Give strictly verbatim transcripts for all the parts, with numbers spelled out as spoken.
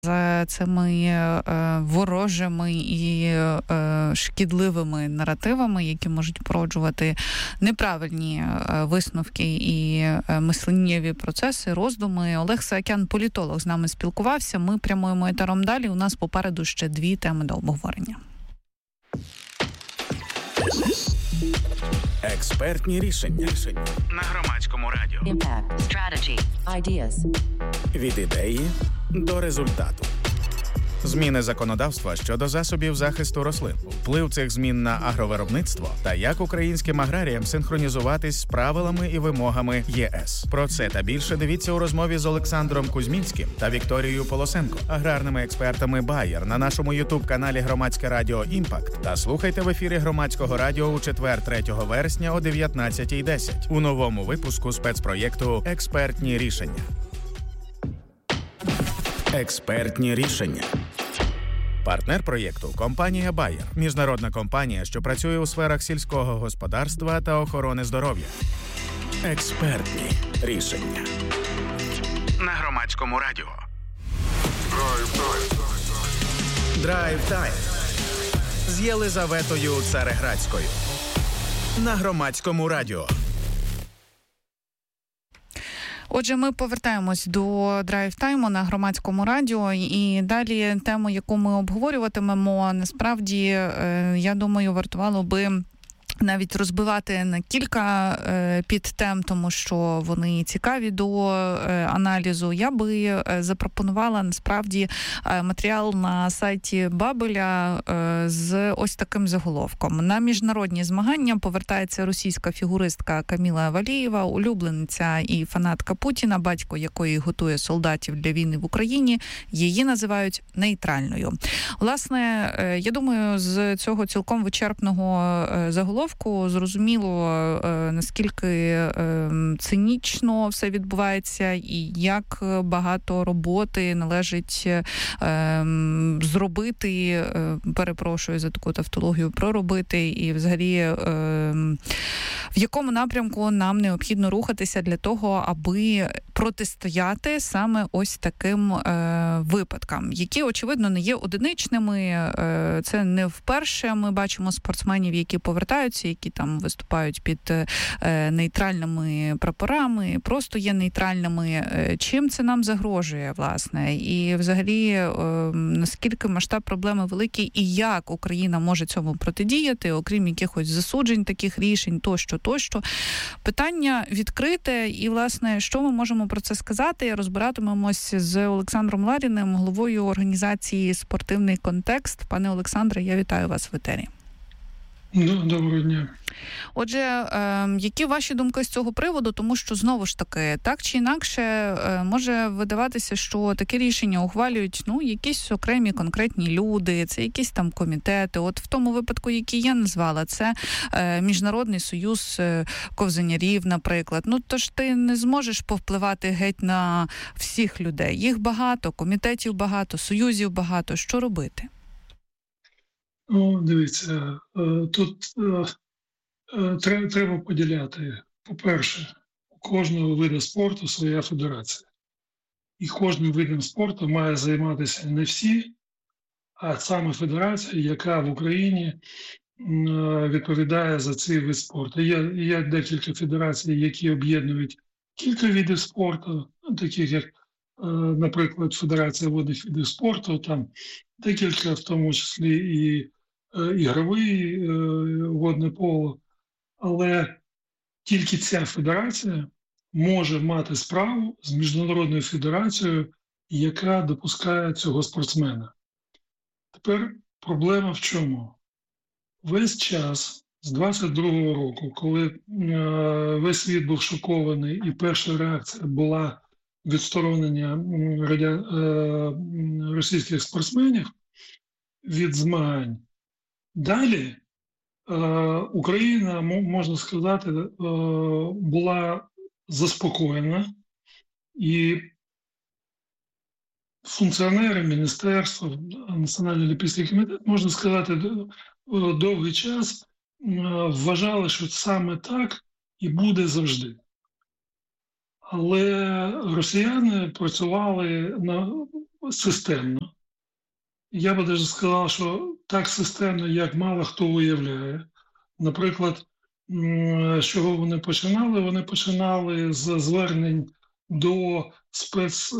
за цими е, ворожими і е, шкідливими наративами, які можуть породжувати неправильні е, висновки і е, мисленнєві процеси, роздуми. Олег Саакян, політолог, з нами спілкувався. Ми прямуємо етером далі. У нас попереду ще дві теми до обговорення. Експертні рішення. Рішення. На Громадському радіо. Impact. Strategy. Ideas. Від ідеї до результату. Зміни законодавства щодо засобів захисту рослин, вплив цих змін на агровиробництво та як українським аграріям синхронізуватись з правилами і вимогами ЄС. Про це та більше дивіться у розмові з Олександром Кузьмінським та Вікторією Полосенко, аграрними експертами Bayer, на нашому ютуб-каналі Громадське радіо «Імпакт». Та слухайте в ефірі Громадського радіо у четвер, третього вересня о дев'ятнадцятій десять у новому випуску спецпроєкту «Експертні рішення». Експертні рішення. Партнер проєкту – компанія Bayer, міжнародна компанія, що працює у сферах сільського господарства та охорони здоров'я. Експертні рішення. На Громадському радіо. Драйв тайм. З Єлизаветою Цареградською. На Громадському радіо. Отже, ми повертаємось до драйв-тайму на Громадському радіо, і далі тему, яку ми обговорюватимемо, насправді, я думаю, вартувало би навіть розбивати на кілька е, підтем, тому що вони цікаві до е, аналізу. Я би е, запропонувала, насправді, е, матеріал на сайті Бабеля е, з ось таким заголовком. На міжнародні змагання повертається російська фігуристка Каміла Валієва, улюблениця і фанатка Путіна, батько якої готує солдатів для війни в Україні. Її називають нейтральною. Власне, е, я думаю, з цього цілком вичерпного е, заголовку зрозуміло, наскільки цинічно все відбувається і як багато роботи належить зробити, перепрошую за таку тавтологію, проробити, і взагалі в якому напрямку нам необхідно рухатися для того, аби протистояти саме ось таким випадкам, які, очевидно, не є одиничними. Це не вперше ми бачимо спортсменів, які повертаються, які там виступають під е, нейтральними прапорами, просто є нейтральними. Чим це нам загрожує, власне? І взагалі, е, наскільки масштаб проблеми великий і як Україна може цьому протидіяти, окрім якихось засуджень, таких рішень, тощо, тощо. Питання відкрите, і, власне, що ми можемо про це сказати? Розбиратимемось з Олександром Ларіним, головою організації «Спортивний контекст». Пане Олександре, я вітаю вас в етері. Доброго дня. Отже, е, які ваші думки з цього приводу? Тому що, знову ж таки, так чи інакше, е, може видаватися, що таке рішення ухвалюють, ну, якісь окремі конкретні люди, це якісь там комітети. От в тому випадку, який я назвала, це е, Міжнародний союз е, ковзанярів, наприклад. Ну, тож ти не зможеш повпливати геть на всіх людей. Їх багато, комітетів багато, союзів багато. Що робити? Ну, дивіться, тут треба поділяти. По-перше, у кожного виду спорту своя федерація. І кожним видом спорту має займатися не всі, а саме федерація, яка в Україні відповідає за цей вид спорту. Є, є декілька федерацій, які об'єднують кілька видів спорту, таких як, наприклад, Федерація водних видів спорту, там декілька, в тому числі і ігровий водне поло, але тільки ця федерація може мати справу з міжнародною федерацією, яка допускає цього спортсмена. Тепер проблема в чому? Весь час з двадцять другого року, коли весь світ був шокований і перша реакція була відсторонення російських спортсменів від змагань, далі е, Україна, можна сказати, е, була заспокоєна, і функціонери Міністерства, Національний олімпійський комітет, можна сказати, довгий час вважали, що саме так і буде завжди. Але росіяни працювали на, системно. Я би навіть сказав, що так системно, як мало хто уявляє. Наприклад, з чого вони починали? Вони починали з звернень до спец...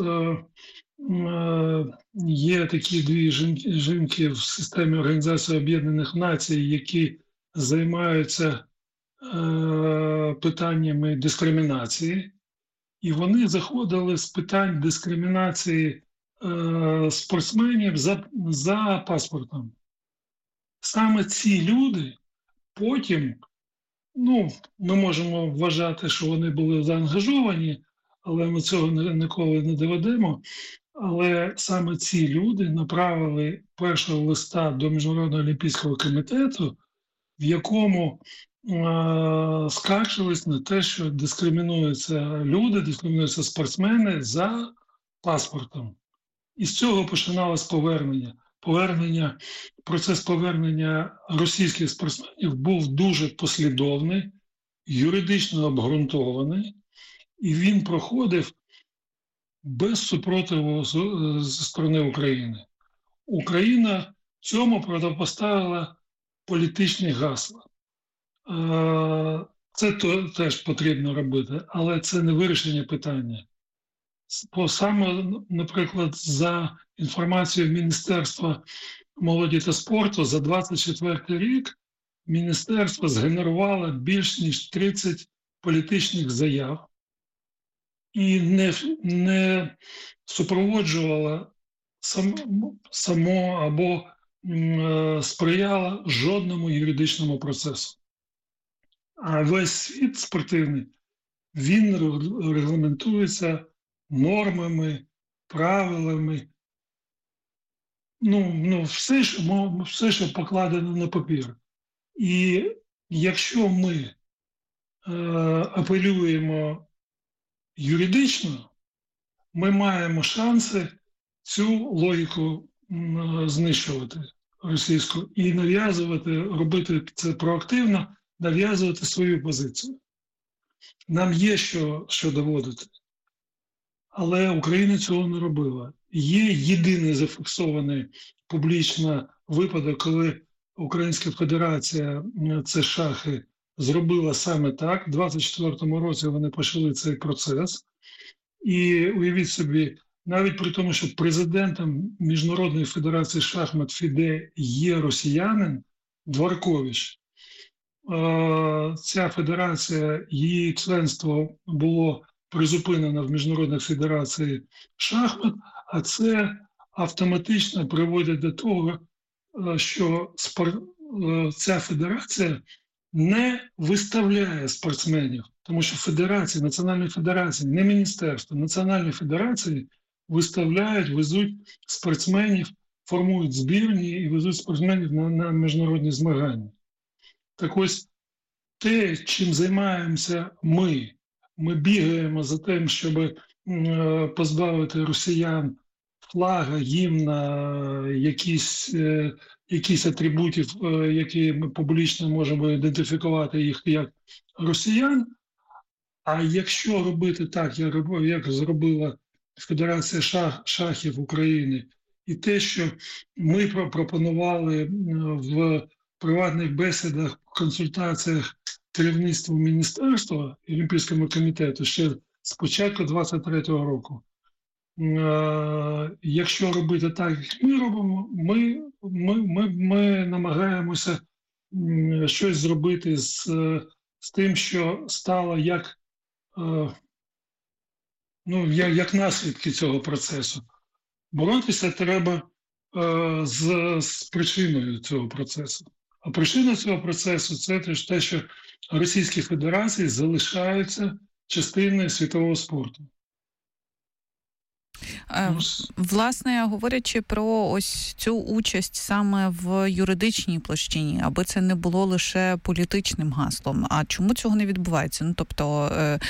Є такі дві жінки в системі Організації Об'єднаних Націй, які займаються питаннями дискримінації. І вони заходили з питань дискримінації спортсменів за, за паспортом. Саме ці люди потім, ну, ми можемо вважати, що вони були заангажовані, але ми цього ніколи не доведемо. Але саме ці люди направили першого листа до Міжнародного олімпійського комітету, в якому е- скаржились на те, що дискримінуються люди, дискримінуються спортсмени за паспортом. І з цього починалось повернення. Повернення, процес повернення російських спортсменів був дуже послідовний, юридично обґрунтований, і він проходив без супротиву зі сторони України. Україна цьому протипоставила політичні гасла. Це теж потрібно робити, але це не вирішення питання. По саме, наприклад, за інформацією Міністерства молоді та спорту, за двадцять четвертий рік міністерство згенерувало більш ніж тридцять політичних заяв і не, не супроводжувало сам, само або м, сприяло жодному юридичному процесу. А весь світ спортивний, він регламентується нормами, правилами, ну, ну все, що, все, що покладено на папір. І якщо ми е, апелюємо юридично, ми маємо шанси цю логіку м, знищувати російську і нав'язувати, робити це проактивно, нав'язувати свою позицію. Нам є що, що доводити. Але Україна цього не робила. Є єдиний зафіксований публічно випадок, коли Українська Федерація, це шахи, зробила саме так. У двадцять четвертому році вони почали цей процес. І уявіть собі, навіть при тому, що президентом Міжнародної Федерації шахмат ФІДЕ є росіянин Дворкович, ця федерація, її членство було призупинено в Міжнародній Федерації шахмат, а це автоматично приводить до того, що спор... ця федерація не виставляє спортсменів, тому що федерації, національні федерації, не міністерство, національні федерації виставляють, везуть спортсменів, формують збірні і везуть спортсменів на, на міжнародні змагання. Так ось те, чим займаємося ми, ми бігаємо за тим, щоб позбавити росіян флага, гімна, якісь, якісь атрибутів, які ми публічно можемо ідентифікувати їх як росіян. А якщо робити так, як зробила Федерація шах, шахів України, і те, що ми пропонували в приватних бесідах, консультаціях керівництву Міністерства і Олімпійському комітету ще з початку двадцять третього року. Якщо робити так, як ми робимо, ми, ми, ми, ми намагаємося щось зробити з, з тим, що стало як, ну, як, як наслідки цього процесу. Боротися треба з, з причиною цього процесу. А причина цього процесу – це те, що Російські Федерації залишаються частиною світового спорту. Власне, говорячи про ось цю участь саме в юридичній площині, аби це не було лише політичним гаслом. А чому цього не відбувається? Ну, тобто,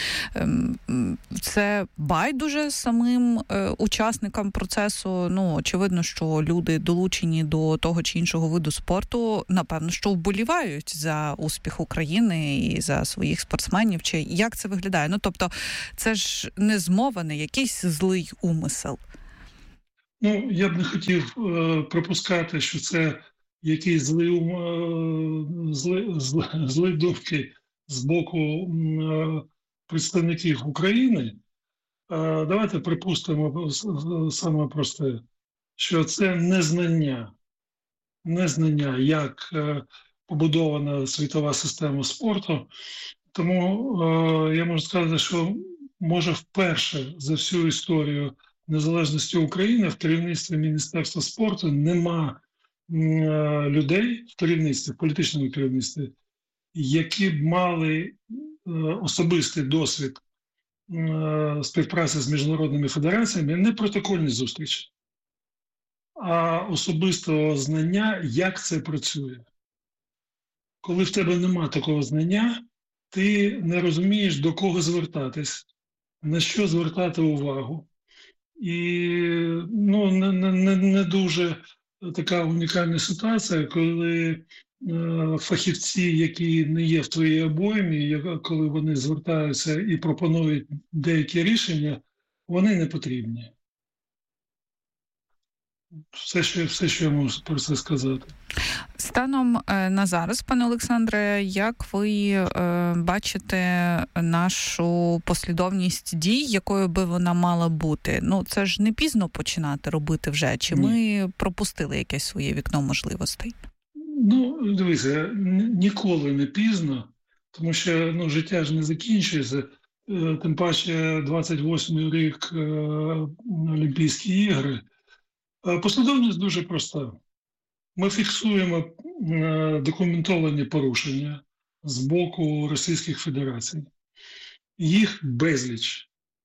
це байдуже самим учасникам процесу. Ну, очевидно, що люди, долучені до того чи іншого виду спорту, напевно, що вболівають за успіх України і за своїх спортсменів. Чи як це виглядає? Ну, тобто, це ж не змова, не якийсь злий умисел. Ну, я б не хотів е, пропускати, що це якісь злі, ум- е, зли, зли, злі думки з боку м, е, представників України. Е, давайте припустимо с- с- саме просте, що це незнання, незнання, як е, побудована світова система спорту. Тому е, я можу сказати, що може вперше за всю історію незалежності України в керівництві Міністерства спорту нема м, е, людей в керівництві, в політичному керівництві, які б мали е, особистий досвід е, співпраці з міжнародними федераціями, не протокольні зустрічі, а особистого знання, як це працює. Коли в тебе нема такого знання, ти не розумієш, до кого звертатись, на що звертати увагу. І ну, не, не, не дуже така унікальна ситуація, коли е, фахівці, які не є в твоїй обоймі, коли вони звертаються і пропонують деякі рішення, вони не потрібні. Все, що, все, що я можу про це сказати. Станом на зараз, пане Олександре, як ви е, бачите нашу послідовність дій, якою би вона мала бути? Ну, це ж не пізно починати робити вже, чи ми Ні. пропустили якесь своє вікно можливостей? Ну, дивіться, ніколи не пізно, тому що ну, життя ж не закінчується. Тим паче двадцять восьмий рік е, Олімпійські ігри. Послідовність дуже проста. Ми фіксуємо документовані порушення з боку Російських Федерацій. Їх безліч.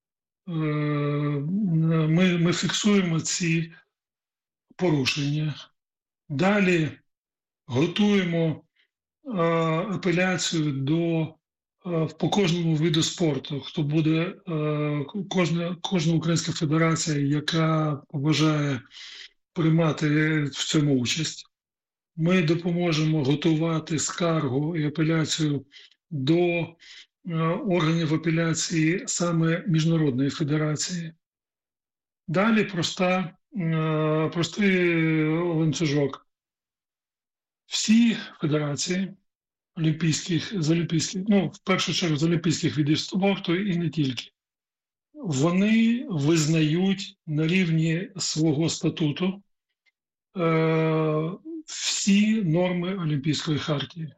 Ми, ми фіксуємо ці порушення. Далі готуємо апеляцію до, по кожному виду спорту. Хто буде, кожна, кожна українська федерація, яка побажає приймати в цьому участь. Ми допоможемо готувати скаргу і апеляцію до е, органів апеляції саме Міжнародної федерації. Далі проста, е, простий ланцюжок. Всі федерації олімпійських, з олімпійських, ну, в першу чергу з олімпійських видів спорту і не тільки, вони визнають на рівні свого статуту е, всі норми Олімпійської хартії.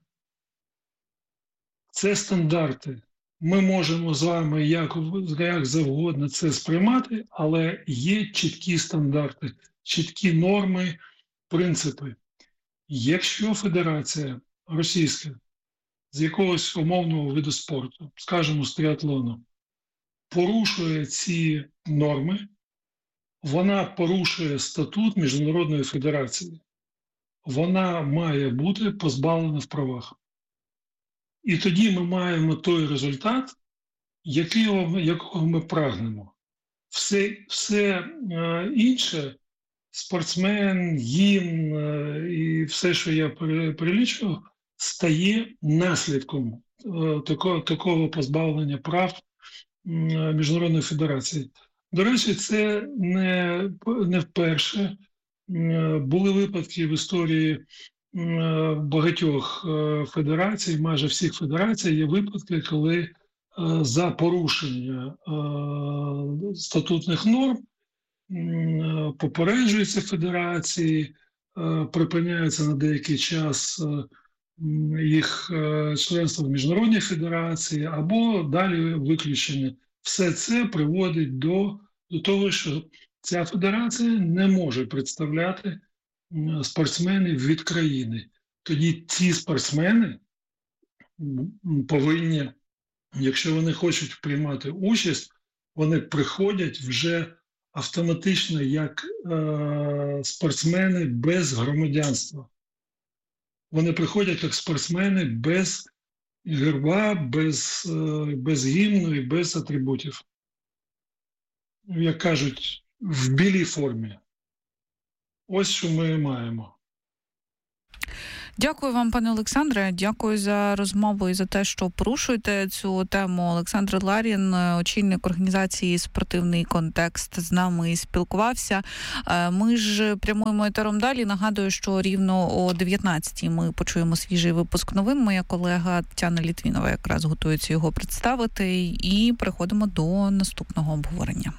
Це стандарти. Ми можемо з вами як, як завгодно це сприймати, але є чіткі стандарти, чіткі норми, принципи. Якщо федерація російська з якогось умовного виду спорту, скажімо, з тріатлону, порушує ці норми, вона порушує статут Міжнародної федерації. Вона має бути позбавлена в правах. І тоді ми маємо той результат, який, якого ми прагнемо. Все, все е, інше, спортсмен, гімн е, і все, що я перелічував, стає наслідком е, такого, такого позбавлення прав е, Міжнародної федерації. До речі, це не, не вперше. Були випадки в історії багатьох федерацій, майже всіх федерацій, є випадки, коли за порушення статутних норм попереджуються федерації, припиняється на деякий час їх членство в Міжнародній федерації або далі виключення. Все це приводить до, до того, що ця федерація не може представляти спортсменів від країни. Тоді ці спортсмени повинні, якщо вони хочуть приймати участь, вони приходять вже автоматично як е, спортсмени без громадянства. Вони приходять як спортсмени без герба, без, е, без гімну і без атрибутів. Як кажуть, в білій формі. Ось що ми маємо. Дякую вам, пане Олександре. Дякую за розмову і за те, що порушуєте цю тему. Олександр Ларін, очільник організації «Спортивний контекст», з нами спілкувався. Ми ж прямуємо етером далі. Нагадую, що рівно о дев'ятнадцятій ми почуємо свіжий випуск новин. Моя колега Тетяна Літвінова якраз готується його представити. І переходимо до наступного обговорення.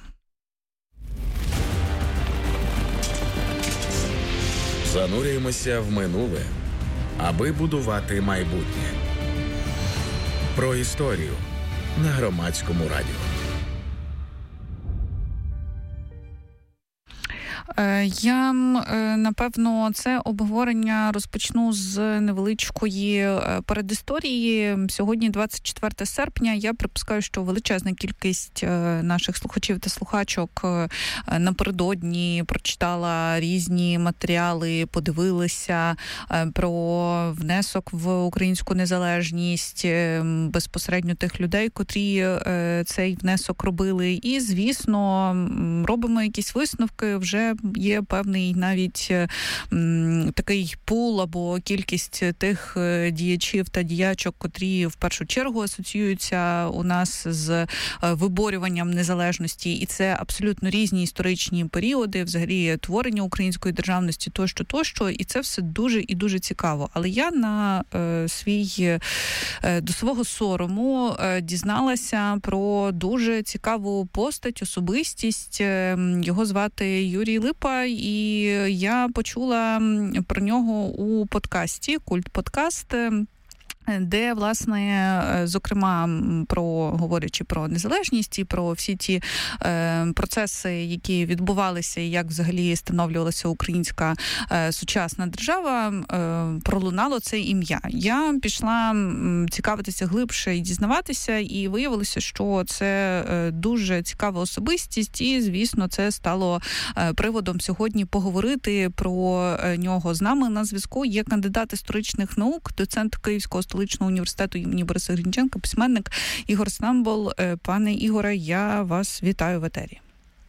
Занурюємося в минуле, аби будувати майбутнє. Про історію на Громадському радіо. Я, напевно, це обговорення розпочну з невеличкої передісторії. Сьогодні двадцять четверте серпня. Я припускаю, що величезна кількість наших слухачів та слухачок напередодні прочитала різні матеріали, подивилися про внесок в українську незалежність безпосередньо тих людей, котрі цей внесок робили. І, звісно, робимо якісь висновки, вже є певний навіть м, такий пул або кількість тих діячів та діячок, котрі в першу чергу асоціюються у нас з виборюванням незалежності. І це абсолютно різні історичні періоди, взагалі творення української державності, тощо, тощо. І це все дуже і дуже цікаво. Але я на е, свій, е, до свого сорому е, дізналася про дуже цікаву постать, особистість. Е, його звати Юрій Липа, і я почула про нього у подкасті, Культ-подкаст, де, власне, зокрема, про говорячи про незалежність і про всі ті е, процеси, які відбувалися, і як взагалі становлювалася українська е, сучасна держава, е, пролунало це ім'я. Я пішла цікавитися глибше і дізнаватися, і виявилося, що це е, дуже цікава особистість, і, звісно, це стало е, приводом сьогодні поговорити про е, нього. З нами на зв'язку є кандидат історичних наук, доцент Київського столичного університету імені Бориса Грінченка, письменник Ігор Стамбол. Пане Ігоре, я вас вітаю в етері.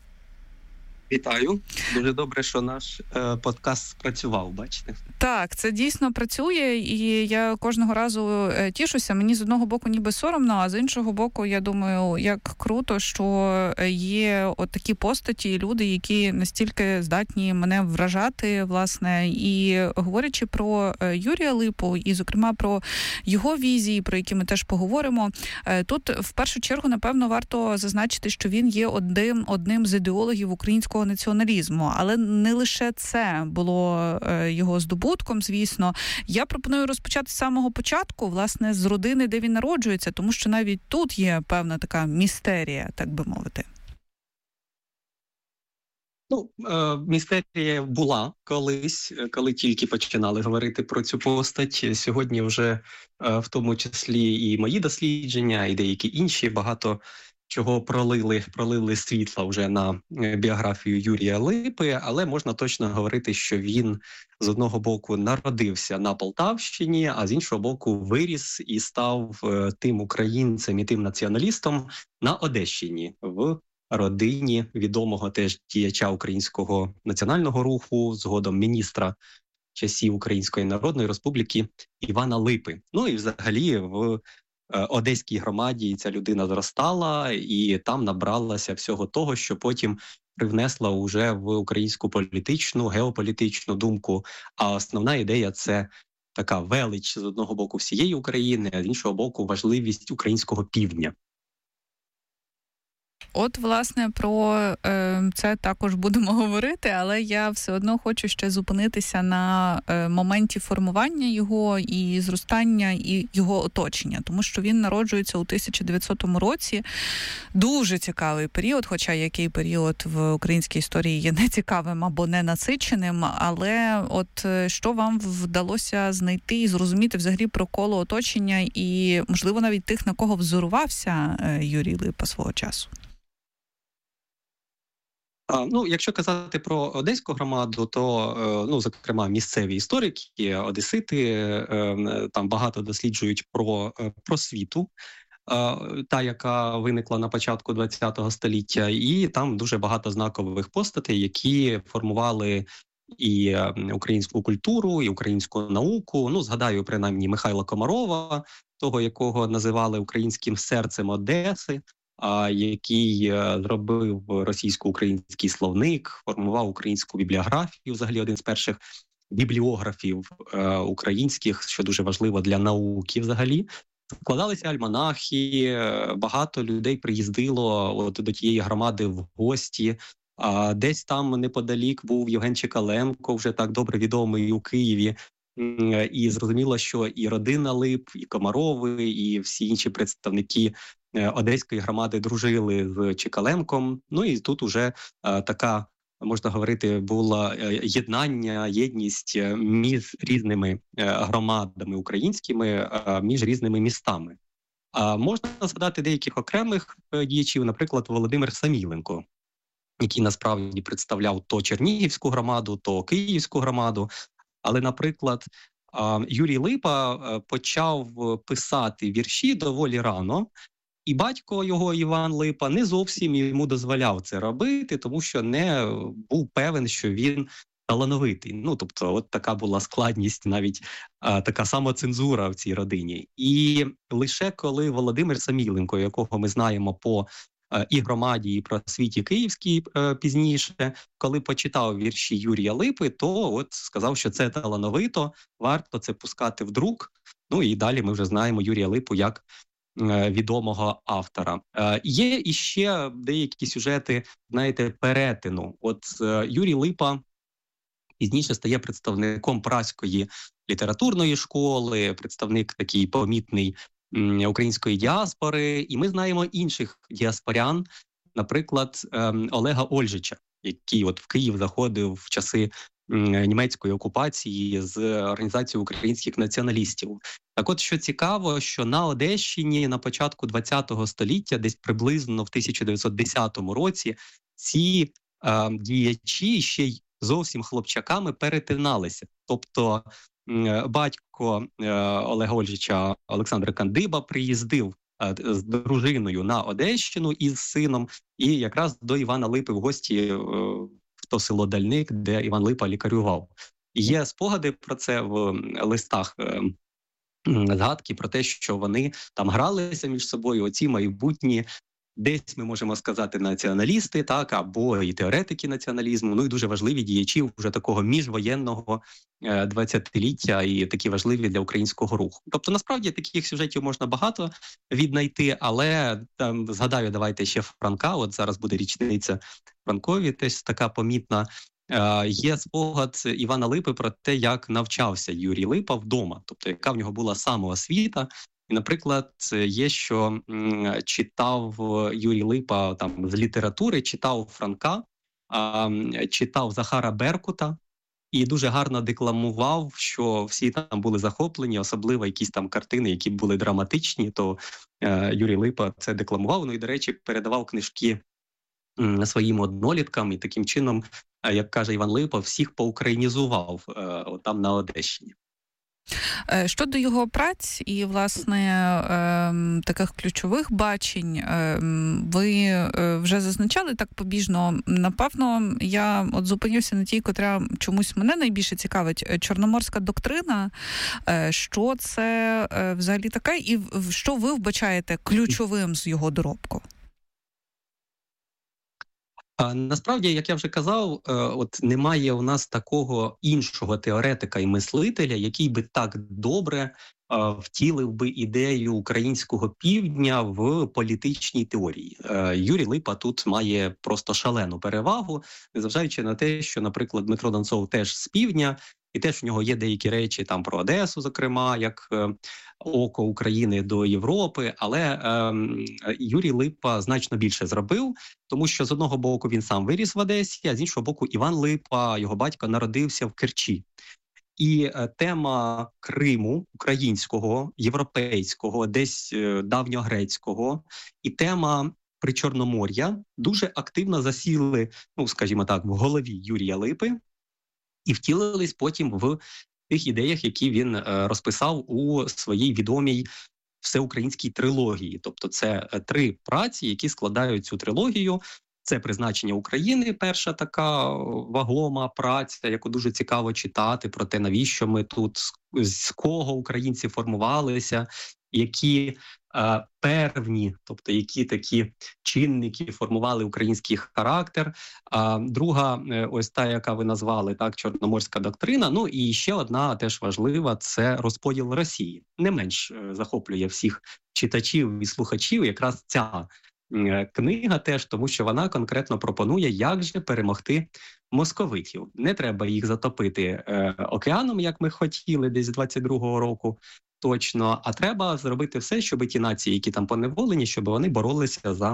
Вітаю. Дуже добре, що наш е, подкаст спрацював, бачите. Так, це дійсно працює, і я кожного разу тішуся. Мені з одного боку ніби соромно, а з іншого боку, я думаю, як круто, що є от такі постаті, люди, які настільки здатні мене вражати, власне. І говорячи про Юрія Липу, і, зокрема, про його візії, про які ми теж поговоримо, тут, в першу чергу, напевно, варто зазначити, що він є одним, одним з ідеологів українського націоналізму, але не лише це було його здобутком, звісно. Я пропоную розпочати з самого початку, власне, з родини, де він народжується, тому що навіть тут є певна така містерія, так би мовити. Ну, е, містерія була колись, коли тільки починали говорити про цю постать. Сьогодні вже е, в тому числі і мої дослідження, і деякі інші багато чого пролили, пролили світла вже на біографію Юрія Липи, але можна точно говорити, що він з одного боку народився на Полтавщині, а з іншого боку виріс і став тим українцем і тим націоналістом на Одещині, в родині відомого теж діяча українського національного руху, згодом міністра часів Української Народної Республіки Івана Липи. Ну і взагалі в Одеській громаді ця людина зростала і там набралася всього того, що потім привнесла уже в українську політичну, геополітичну думку. А основна ідея – це така велич з одного боку всієї України, а з іншого боку важливість українського півдня. От, власне, про е, це також будемо говорити, але я все одно хочу ще зупинитися на е, моменті формування його і зростання, і його оточення, тому що він народжується у тисяча дев'ятсотому році. Дуже цікавий період, хоча який період в українській історії є нецікавим або ненасиченим, але от що вам вдалося знайти і зрозуміти взагалі про коло оточення і, можливо, навіть тих, на кого взорувався Юрій Липа свого часу? Ну, якщо казати про одеську громаду, то, ну, зокрема, місцеві історики, одесити, там багато досліджують про просвіту, та, яка виникла на початку ХХ століття, і там дуже багато знакових постатей, які формували і українську культуру, і українську науку. Ну, згадаю, принаймні, Михайла Комарова, того, якого називали українським серцем Одеси, а який зробив російсько-український словник, формував українську бібліографію, взагалі один з перших бібліографів е, українських, що дуже важливо для науки взагалі. Складалися альманахи, багато людей приїздило от до тієї громади в гості. А десь там неподалік був Євген Чекаленко, вже так добре відомий у Києві. І зрозуміло, що і родина Лип, і Комарови, і всі інші представники одеської громади дружили з Чекаленком. Ну і тут уже а, така, можна говорити, було єднання, єдність між різними громадами українськими, між різними містами. А можна згадати деяких окремих діячів, наприклад, Володимир Саміленко, який насправді представляв то Чернігівську громаду, то Київську громаду. Але, наприклад, Юрій Липа почав писати вірші доволі рано, і батько його, Іван Липа, не зовсім йому дозволяв це робити, тому що не був певен, що він талановитий. Ну, тобто, от така була складність, навіть а, така самоцензура в цій родині. І лише коли Володимир Саміленко, якого ми знаємо по а, і громаді, і просвіті київській а, пізніше, коли почитав вірші Юрія Липи, то от сказав, що це талановито, варто це пускати в друк. Ну і далі ми вже знаємо Юрія Липу як відомого автора. Е, є іще деякі сюжети, знаєте, перетину. От е, Юрій Липа пізніше стає представником Празької літературної школи, представник такий помітний м, української діаспори, і ми знаємо інших діаспорян, наприклад, е, Олега Ольжича, який от в Київ заходив в часи німецької окупації з Організацією українських націоналістів. Так от, що цікаво, що на Одещині на початку ХХ століття, десь приблизно в тисяча дев'ятсот десятому році, ці е, діячі ще й зовсім хлопчаками перетиналися. Тобто е, батько е, Олега Ольжича, Олександр Кандиба, приїздив е, з дружиною на Одещину із сином, і якраз до Івана Липи в гості е, то село Дальник, де Іван Липа лікарював. Є спогади про це в листах, е, згадки про те, що вони там гралися між собою, оці майбутні, десь ми можемо сказати, націоналісти, так, або і теоретики націоналізму, ну і дуже важливі діячі вже такого міжвоєнного е, двадцятиліття і такі важливі для українського руху. Тобто, насправді, таких сюжетів можна багато віднайти, але там, згадаю, давайте ще Франка, от зараз буде річниця Франкові, теж така помітна. Е, є спогад Івана Липи про те, як навчався Юрій Липа вдома, тобто яка в нього була самоосвіта. І, наприклад, є, що м, читав Юрій Липа там з літератури, читав Франка, а, читав Захара Беркута і дуже гарно декламував, що всі там були захоплені, особливо якісь там картини, які були драматичні, то е, Юрій Липа це декламував, ну і, до речі, передавав книжки м, своїм одноліткам, і таким чином, е, як каже Іван Липа, всіх поукраїнізував е, там на Одещині. Щодо його праць і, власне, таких ключових бачень, ви вже зазначали так побіжно. Напевно, я от зупинюся на тій, котра чомусь мене найбільше цікавить. Чорноморська доктрина. Що це взагалі таке? І що ви вбачаєте ключовим з його доробку? Насправді, як я вже казав, от немає у нас такого іншого теоретика і мислителя, який би так добре втілив би ідею українського півдня в політичній теорії. Юрій Липа тут має просто шалену перевагу, незважаючи на те, що, наприклад, Дмитро Донцов теж з півдня, і теж в нього є деякі речі там про Одесу, зокрема, як е, око України до Європи, але е, Юрій Липа значно більше зробив, тому що з одного боку він сам виріс в Одесі, а з іншого боку Іван Липа, його батько, народився в Керчі. І е, тема Криму, українського, європейського, десь е, давньогрецького, і тема Причорномор'я дуже активно засіли, ну, скажімо так, в голові Юрія Липи, і втілились потім в тих ідеях, які він е, розписав у своїй відомій всеукраїнській трилогії. Тобто це е, три праці, які складають цю трилогію. Це «Призначення України», перша така вагома праця, яку дуже цікаво читати, про те, навіщо ми тут, з кого українці формувалися, які е, певні, тобто які такі чинники формували український характер. А друга, е, ось та, яка ви назвали, так, Чорноморська доктрина. Ну і ще одна теж важлива – це розподіл Росії. Не менш е, захоплює всіх читачів і слухачів якраз ця книга теж, тому що вона конкретно пропонує, як же перемогти московитів. Не треба їх затопити е, океаном, як ми хотіли десь з двадцять другого року точно, а треба зробити все, щоб ті нації, які там поневолені, щоб вони боролися за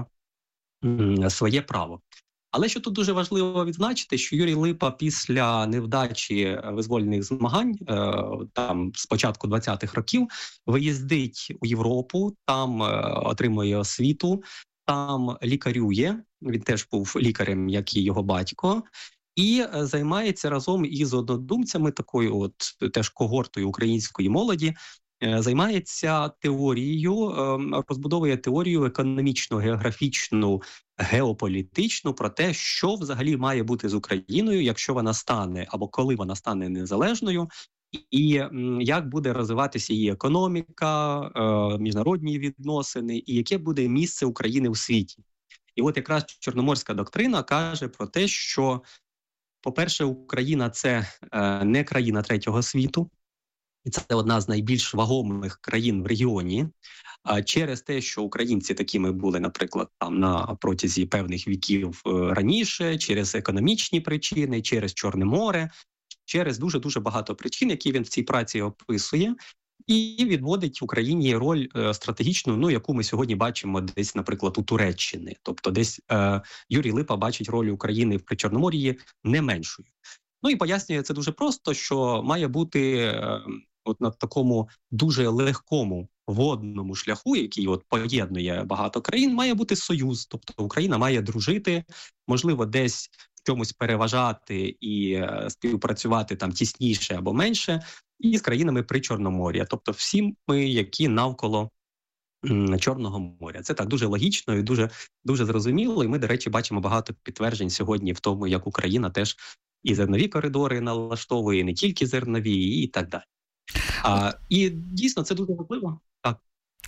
м, своє право. Але що тут дуже важливо відзначити, що Юрій Липа після невдачі визвольних змагань, е, там з початку двадцятих років, виїздить у Європу, там е, отримує освіту, там лікарює, він теж був лікарем, як і його батько, і займається разом із однодумцями, такою от теж когортою української молоді, займається теорією, розбудовує теорію економічну, географічну, геополітичну про те, що взагалі має бути з Україною, якщо вона стане, або коли вона стане незалежною, і як буде розвиватися її економіка, міжнародні відносини, і яке буде місце України у світі. І от якраз Чорноморська доктрина каже про те, що, по-перше, Україна – це не країна третього світу, і це одна з найбільш вагомих країн в регіоні, через те, що українці такими були, наприклад, там на протязі певних віків раніше, через економічні причини, через Чорне море, через дуже-дуже багато причин, які він в цій праці описує, і відводить Україні роль е, стратегічну, ну, яку ми сьогодні бачимо десь, наприклад, у Туреччини. Тобто десь е, Юрій Липа бачить роль України в Причорномор'ї не меншою. Ну і пояснює це дуже просто, що має бути е, от на такому дуже легкому водному шляху, який от поєднує багато країн, має бути союз. Тобто Україна має дружити, можливо, десь чомусь переважати і е, співпрацювати там тісніше або менше, і з країнами Причорномор'я, тобто всі ми, які навколо м, Чорного моря. Це так дуже логічно і дуже, дуже зрозуміло, і ми, до речі, бачимо багато підтверджень сьогодні в тому, як Україна теж і зернові коридори налаштовує, і не тільки зернові, і так далі. А, і дійсно це дуже важливо. Так.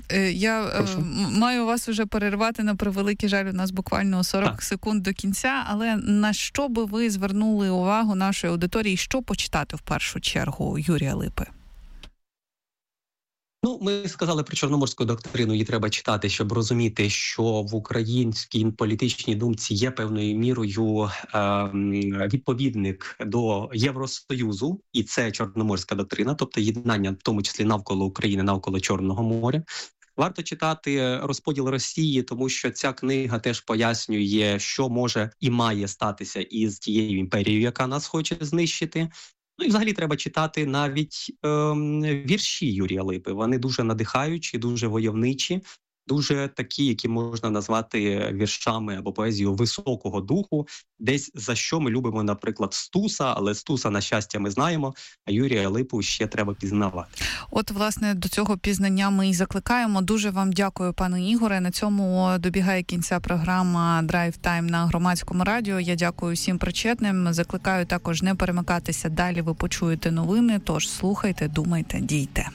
Я Прошу. маю вас уже перервати, на превеликий жаль, у нас буквально сорок так. секунд до кінця, але на що би ви звернули увагу нашої аудиторії, що почитати в першу чергу Юрія Липи? Ну, ми сказали про Чорноморську доктрину, її треба читати, щоб розуміти, що в українській політичній думці є певною мірою е, відповідник до Євросоюзу, і це Чорноморська доктрина, тобто єднання, в тому числі навколо України, навколо Чорного моря. Варто читати «Розподіл Росії», тому що ця книга теж пояснює, що може і має статися із тією імперією, яка нас хоче знищити. Ну і взагалі треба читати навіть ем, вірші Юрія Липи. Вони дуже надихаючі, дуже войовничі, дуже такі, які можна назвати віршами або поезією високого духу. Десь за що ми любимо, наприклад, Стуса, але Стуса, на щастя, ми знаємо, а Юрія Липу ще треба пізнавати. От, власне, до цього пізнання ми і закликаємо. Дуже вам дякую, пане Ігоре. На цьому добігає кінця програма «Драйв Тайм» на Громадському радіо. Я дякую всім причетним. Закликаю також не перемикатися далі. Ви почуєте новини, тож слухайте, думайте, дійте.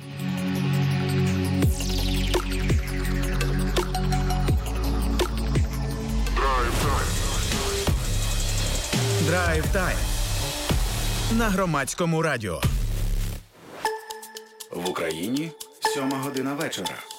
Драйв Тайм на Громадському радіо. В Україні сьома година вечора.